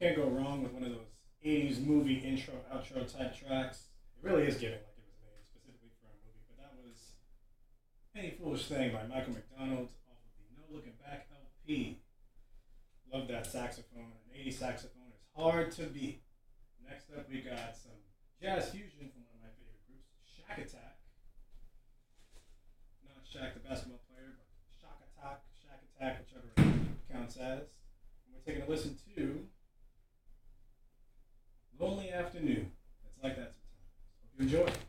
can't go wrong with one of those 80s movie intro, outro type tracks. It really is giving like it was made specifically for a movie. But that was Any Foolish Thing by Michael McDonald off of the No Looking Back LP. Love that saxophone. An 80s saxophone is hard to beat. Next up, we got some jazz fusion from one of my favorite groups, Shack Attack. Not Shaq the basketball player, but Shack Attack, whichever it counts as. And we're taking a listen to Lonely Afternoon. It's like that sometimes. Hope you enjoy.